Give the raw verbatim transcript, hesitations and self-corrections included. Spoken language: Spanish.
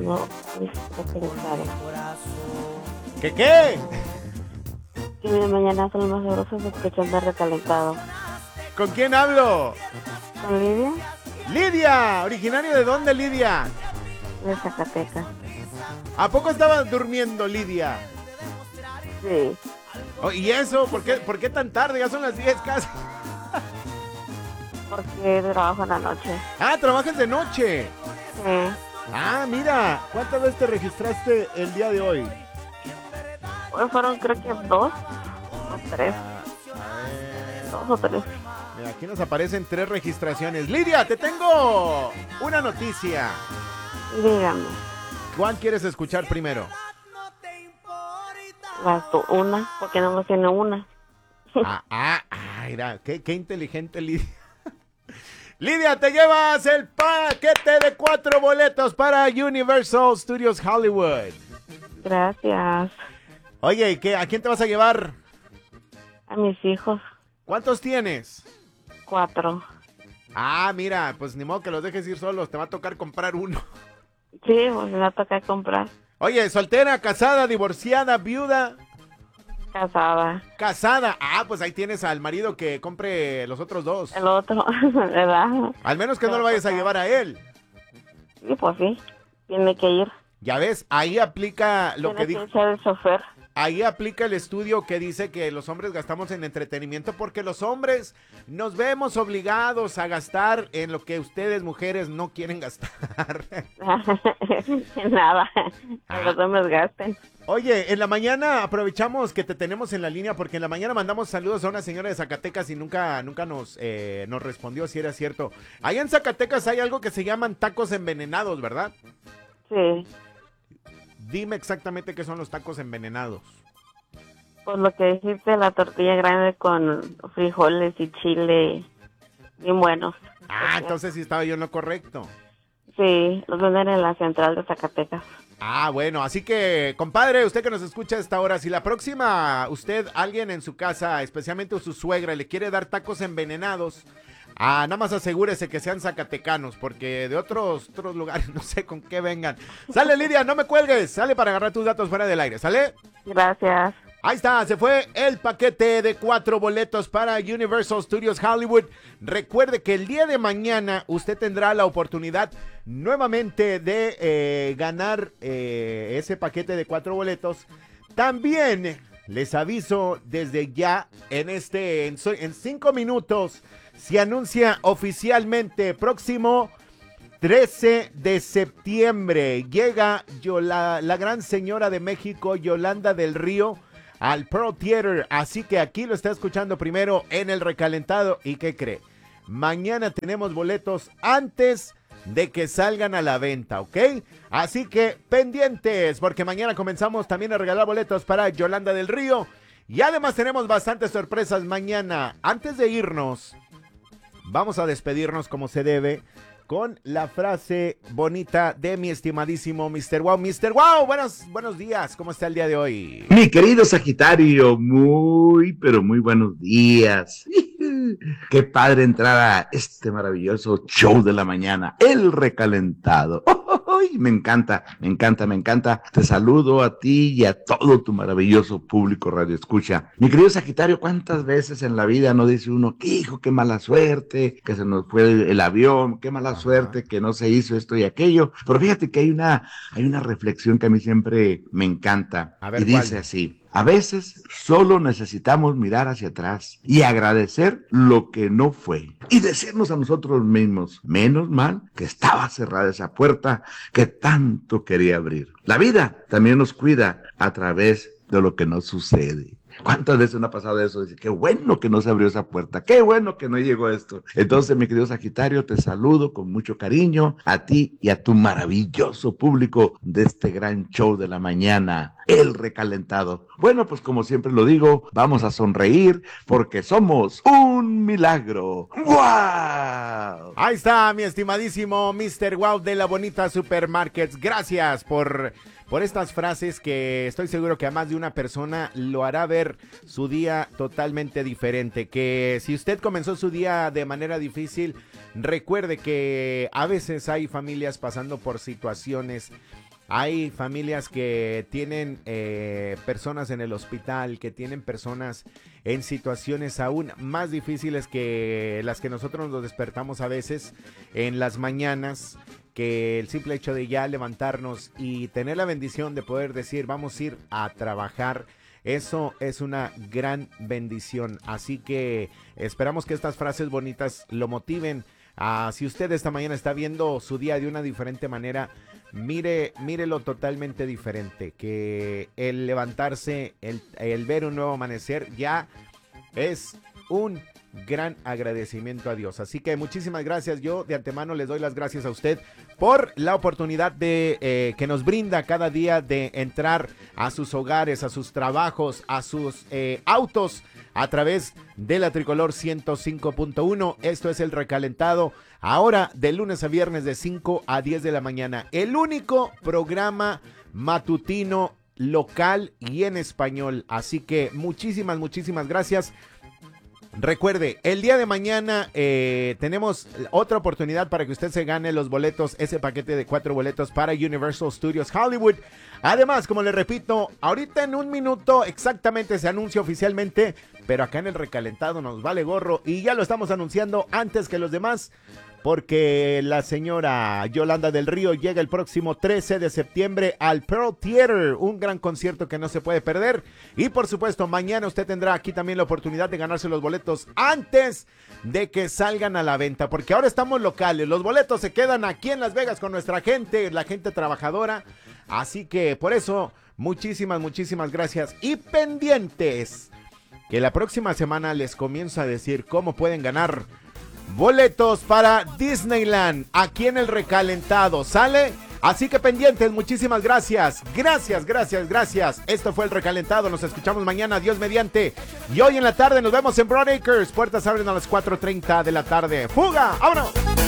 salgo recalentado. ¿Qué qué? Que mi mañana son más sabrosos escuchando recalentado. ¿Con quién hablo? ¿Con Lidia? Lidia, ¿originario de dónde, Lidia? De Zacatecas. ¿A poco estabas durmiendo, Lidia? Sí. Oh, ¿y eso? ¿Por qué, ¿Por qué tan tarde? Ya son las diez casi. Porque trabajo en la noche. Ah, ¿trabajas de noche? Sí. Ah, mira, ¿cuántas veces te registraste el día de hoy? Hoy fueron creo que dos o tres. Dos o tres. Mira, aquí nos aparecen tres registraciones. Lidia, te tengo una noticia. Dígame. ¿Cuál quieres escuchar primero? Las tu- una, porque no más tiene una. Ah, ah, ah, mira, qué, qué inteligente Lidia. Lidia, te llevas el paquete de cuatro boletos para Universal Studios Hollywood. Gracias. Oye, ¿y qué, a quién te vas a llevar? A mis hijos, ¿Cuántos tienes? cuatro. Ah, mira, pues ni modo que los dejes ir solos, te va a tocar comprar uno. Sí, pues me va a tocar comprar. Oye, soltera, casada, divorciada, viuda, Casada. casada. Ah, pues ahí tienes al marido que compre los otros dos. El otro, ¿verdad? Al menos que no lo vayas a llevar a él. Sí, pues sí. Tiene que ir. Ya ves, ahí aplica lo Tiene que que dijo. ser el chofer. Ahí aplica el estudio que dice que los hombres gastamos en entretenimiento porque los hombres nos vemos obligados a gastar en lo que ustedes mujeres no quieren gastar. Nada. Ah. Que los hombres gasten. Oye, en la mañana aprovechamos que te tenemos en la línea porque en la mañana mandamos saludos a una señora de Zacatecas y nunca, nunca nos, eh, nos respondió si era cierto. Allá en Zacatecas hay algo que se llaman tacos envenenados, ¿verdad? Sí. Dime exactamente qué son los tacos envenenados. Pues lo que dijiste, la tortilla grande con frijoles y chile. Bien buenos. Ah, entonces sí estaba yo en lo correcto. Sí, los venden en la central de Zacatecas. Ah, bueno, así que, compadre, usted que nos escucha a esta hora, si la próxima usted, alguien en su casa, especialmente su suegra, le quiere dar tacos envenenados, ah, nada más asegúrese que sean zacatecanos, porque de otros, otros lugares no sé con qué vengan. Sale, Lidia, no me cuelgues, sale para agarrar tus datos fuera del aire, ¿sale? Gracias. Ahí está, se fue el paquete de cuatro boletos para Universal Studios Hollywood. Recuerde que el día de mañana usted tendrá la oportunidad nuevamente de eh, ganar eh, ese paquete de cuatro boletos. También les aviso desde ya, en este, en, en cinco minutos, se anuncia oficialmente próximo trece de septiembre. Llega Yola, la gran señora de México, Yolanda del Río, al Pearl Theater, así que aquí lo está escuchando primero en el recalentado. ¿Y qué cree? Mañana tenemos boletos antes de que salgan a la venta, ¿ok? Así que pendientes, porque mañana comenzamos también a regalar boletos para Yolanda del Río, y además tenemos bastantes sorpresas mañana. Antes de irnos, vamos a despedirnos como se debe, con la frase bonita de mi estimadísimo mister Wow. mister Wow, buenos, buenos días, ¿cómo está el día de hoy? Mi querido Sagitario, muy, pero muy buenos días. Qué padre entrar a este maravilloso show de la mañana, El Recalentado. ¡Ay! Me encanta, me encanta, me encanta. Te saludo a ti y a todo tu maravilloso público radio escucha. Mi querido Sagitario, ¿cuántas veces en la vida no dice uno, qué hijo, qué mala suerte, que se nos fue el avión, qué mala Ajá. suerte, que no se hizo esto y aquello? Pero fíjate que hay una, hay una reflexión que a mí siempre me encanta. A ver, y dice ¿cuál? Así: a veces solo necesitamos mirar hacia atrás y agradecer lo que no fue y decirnos a nosotros mismos, menos mal que estaba cerrada esa puerta que tanto quería abrir. La vida también nos cuida a través de lo que nos sucede. ¿Cuántas veces no ha pasado eso? Dice, qué bueno que no se abrió esa puerta, qué bueno que no llegó esto. Entonces, mi querido Sagitario, te saludo con mucho cariño a ti y a tu maravilloso público de este gran show de la mañana, El Recalentado. Bueno, pues como siempre lo digo, vamos a sonreír porque somos un milagro. ¡Wow! Ahí está, mi estimadísimo mister Wow de la bonita Supermarkets. Gracias por... por estas frases que estoy seguro que a más de una persona lo hará ver su día totalmente diferente. Que si usted comenzó su día de manera difícil, recuerde que a veces hay familias pasando por situaciones Hay familias que tienen eh, personas en el hospital, que tienen personas en situaciones aún más difíciles que las que nosotros nos despertamos a veces en las mañanas, que el simple hecho de ya levantarnos y tener la bendición de poder decir vamos a ir a trabajar, eso es una gran bendición. Así que esperamos que estas frases bonitas lo motiven. Ah, si usted esta mañana está viendo su día de una diferente manera, mire, mírelo totalmente diferente, que el levantarse, el, el ver un nuevo amanecer ya es un gran agradecimiento a Dios. Así que muchísimas gracias. Yo de antemano les doy las gracias a usted por la oportunidad de eh, que nos brinda cada día de entrar a sus hogares, a sus trabajos, a sus eh, autos a través de la Tricolor ciento cinco punto uno. Esto es El Recalentado, ahora de lunes a viernes de cinco a diez de la mañana. El único programa matutino local y en español. Así que muchísimas, muchísimas gracias. Recuerde, el día de mañana eh, tenemos otra oportunidad para que usted se gane los boletos, ese paquete de cuatro boletos para Universal Studios Hollywood. Además, como le repito, ahorita en un minuto exactamente se anuncia oficialmente, pero acá en El Recalentado nos vale gorro y ya lo estamos anunciando antes que los demás, porque la señora Yolanda del Río llega el próximo trece de septiembre al Pearl Theater, un gran concierto que no se puede perder. Y por supuesto, mañana usted tendrá aquí también la oportunidad de ganarse los boletos antes de que salgan a la venta, porque ahora estamos locales, los boletos se quedan aquí en Las Vegas con nuestra gente, la gente trabajadora. Así que por eso, muchísimas, muchísimas gracias. Y pendientes, que la próxima semana les comienzo a decir cómo pueden ganar boletos para Disneyland aquí en El Recalentado, ¿sale? Así que pendientes, muchísimas gracias, gracias, gracias, gracias. Esto fue El Recalentado, nos escuchamos mañana, Dios mediante. Y hoy en la tarde nos vemos en Broad Acres, puertas abren a las cuatro treinta de la tarde. ¡Fuga! ¡Vámonos!